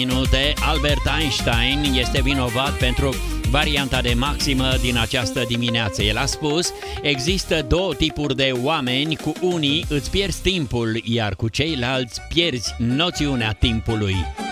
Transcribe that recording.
minute, Albert Einstein este vinovat pentru varianta de maximă din această dimineață. El a spus: există două tipuri de oameni, cu unii îți pierzi timpul, iar cu ceilalți pierzi noțiunea timpului.